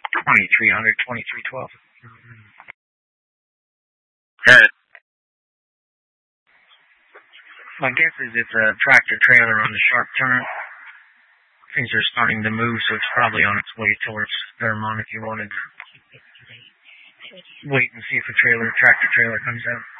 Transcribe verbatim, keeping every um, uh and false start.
twenty-three hundred, twenty-three twelve. Got it. My guess is it's a tractor trailer on the sharp turn. Things are starting to move, so it's probably on its way towards Vermont if you wanted to wait and see if a trailer, tractor trailer comes out.